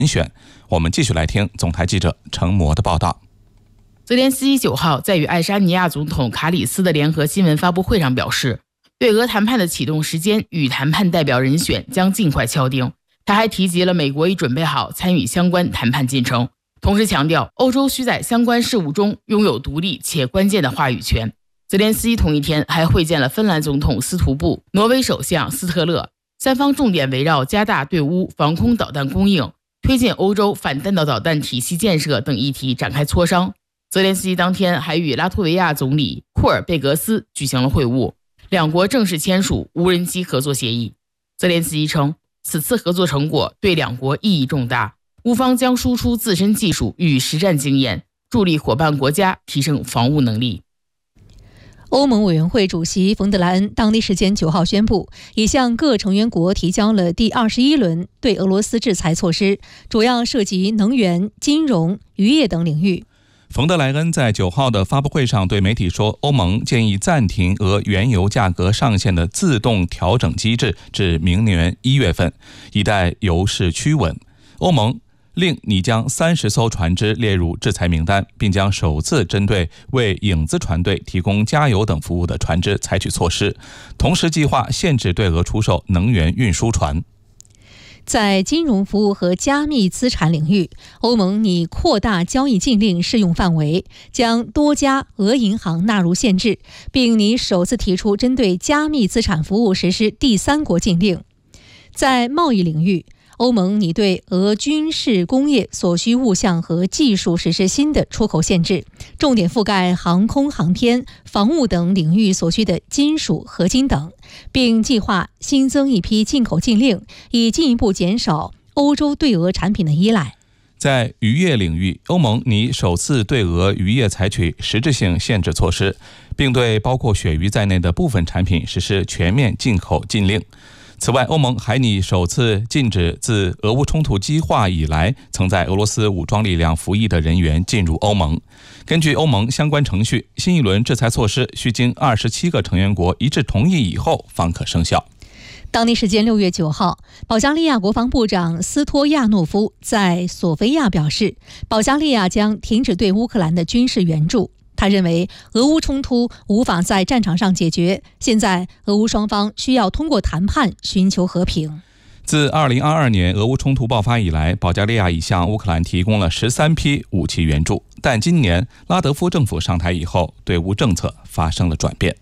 人选。我们继续来听总台记者程模的报道。 泽连斯基9号在与爱沙尼亚总统卡里斯的联合新闻发布会上表示，对俄谈判的启动时间与谈判代表人选将尽快敲定。他还提及了美国已准备好参与相关谈判进程，同时强调欧洲需在相关事务中拥有独立且关键的话语权。泽连斯基同一天还会见了芬兰总统斯图布、挪威首相斯特勒，三方重点围绕加大对乌防空导弹供应、推进欧洲反弹道导弹体系建设等议题展开磋商。泽连斯基当天还与拉脱维亚总理库尔贝格斯举行了会晤，两国正式签署无人机合作协议。泽连斯基称，此次合作成果对两国意义重大，乌方将输出自身技术与实战经验，助力伙伴国家提升防务能力。 欧盟委员会主席冯德莱恩当地时间9号宣布，已向各成员国提交了第21轮对俄罗斯制裁措施，主要涉及能源、金融、渔业等领域。 冯德莱恩在9号的发布会上对媒体说，欧盟建议暂停俄原油价格上限的自动调整机制至明年1月份，以待油市趋稳。欧盟令拟将30艘船只列入制裁名单，并将首次针对为影子船队提供加油等服务的船只采取措施，同时计划限制对俄出售能源运输船。 在金融服务和加密资产领域，欧盟拟扩大交易禁令适用范围，将多家俄银行纳入限制，并拟首次提出针对加密资产服务实施第三国禁令。在贸易领域，欧盟拟对俄军事工业所需物项和技术实施新的出口限制，重点覆盖航空航天、防务等领域所需的金属、合金等，并计划新增一批进口禁令，以进一步减少欧洲对俄产品的依赖。 在渔业领域，欧盟拟首次对俄渔业采取实质性限制措施，并对包括鳕鱼在内的部分产品实施全面进口禁令。此外，欧盟还拟首次禁止自俄乌冲突激化以来曾在俄罗斯武装力量服役的人员进入欧盟。根据欧盟相关程序，新一轮制裁措施需经27个成员国一致同意以后方可生效。 当地时间6月9号，保加利亚国防部长斯托亚诺夫在索菲亚表示，保加利亚将停止对乌克兰的军事援助。他认为俄乌冲突无法在战场上解决，现在俄乌双方需要通过谈判寻求和平。 自2022年俄乌冲突爆发以来，保加利亚已向乌克兰提供了13批武器援助，但今年拉德夫政府上台以后，对乌政策发生了转变。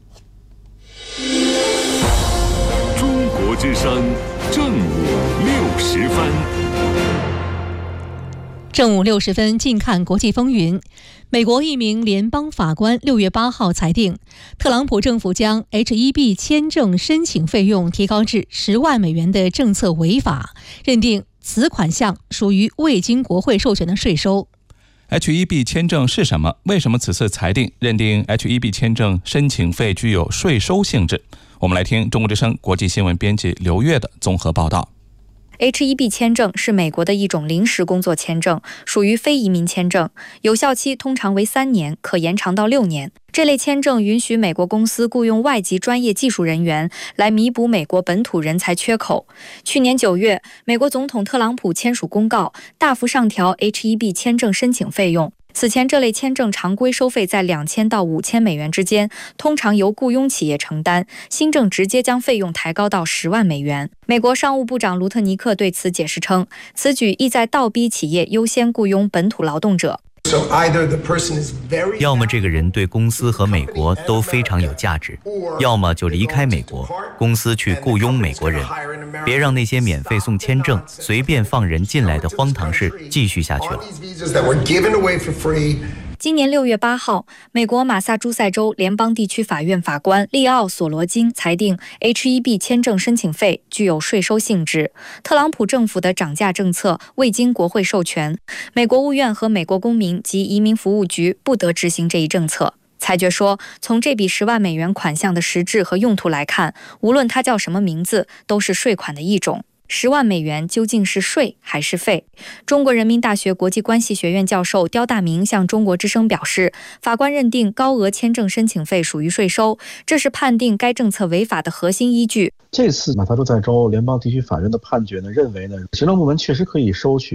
中国之声正午60分。 正午60分，近看国际风云。美国一名联邦法官6月8号裁定，特朗普政府将 H-1B 签证申请费用提高至10万美元的政策违法，认定此款项属于未经国会授权的税收。 H-1B 签证是什么？为什么此次裁定认定 H-1B 签证申请费具有税收性质？我们来听中国之声国际新闻编辑刘越的综合报道。 H-1B 签证是美国的一种临时工作签证，属于非移民签证，有效期通常为3年，可延长到6年。这类签证允许美国公司雇佣外籍专业技术人员来弥补美国本土人才缺口。去年9月，美国总统特朗普签署公告，大幅上调 H-1B 签证申请费用。此前这类签证常规收费在2000到5000美元之间，通常由雇佣企业承担。新政直接将费用抬高到10万美元。美国商务部长卢特尼克对此解释称，此举意在倒逼企业优先雇佣本土劳动者。 要么这个人对公司和美国都非常有价值，要么就离开美国，公司去雇佣美国人。别让那些免费送签证、随便放人进来的荒唐事继续下去了。 今年6月8号，美国马萨诸塞州联邦地区法院法官利奥·索罗金裁定 H-1B 签证申请费具有税收性质。特朗普政府的涨价政策未经国会授权，美国务院和美国公民及移民服务局不得执行这一政策。裁决说，从这笔10万美元款项的实质和用途来看，无论它叫什么名字，都是税款的一种。10万美元究竟是税还是费？中国人民大学国际关系学院教授刁大明向中国之声表示，法官认定高额签证申请费属于税收，这是判定该政策违法的核心依据。 这次马萨诸塞州联邦地区法院的判决呢，认为呢，行政部门确实可以收取